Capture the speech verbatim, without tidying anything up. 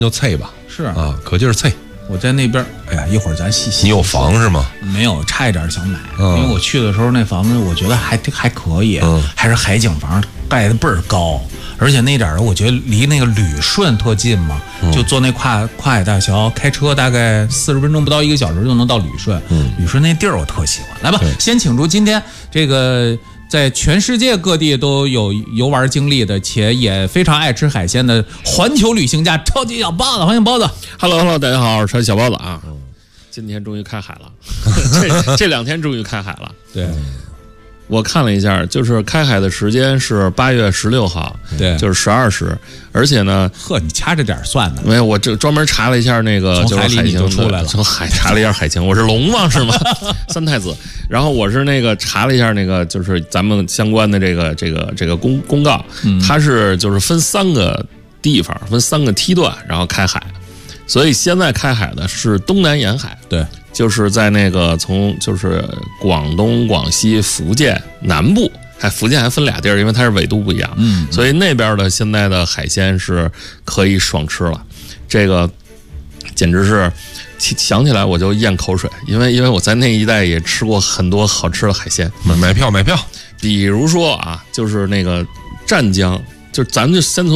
就脆吧， 是啊，可劲儿脆。 我在那边，哎呀，一会儿咱细细。 你有房是吗？ 没有，差一点想买， 嗯、 因为我去的时候那房子我觉得还还可以， 嗯、 还是海景房，盖的倍儿高，而且那点儿我觉得离那个旅顺特近嘛，嗯、就坐那跨跨海大桥，开车大概四十分钟不到一个小时就能到旅顺。嗯，旅顺那地儿我特喜欢。来吧，先请出今天这个。在全世界各地都有游玩经历的，且也非常爱吃海鲜的环球旅行家超级小包子，欢迎包子。 Hello Hello， 大家好，我是超级小包子啊。嗯、今天终于开海了，这这两天终于开海了。 对， 我看了一下，就是开海的时间是八月十六号， 对， 就是十二时。而且呢， 呵，你掐着点算的。 没有，我这专门查了一下那个， 从海里你就出来了， 从海查了一下海情，我是龙王是吗？三太子。然后我是那个查了一下那个，就是咱们相关的这个这个这个公公告，嗯、它是就是分三个地方，分三个梯段，然后开海。所以现在开海的是东南沿海， 对， 就是在那个从就是广东、广西、福建南部。还福建还分俩地儿，因为它是纬度不一样，嗯，所以那边的现在的海鲜是可以爽吃了，这个简直是想起来我就咽口水，因为因为我在那一带也吃过很多好吃的海鲜。 买买票买票， 比如说啊，就是那个湛江，就咱们就先从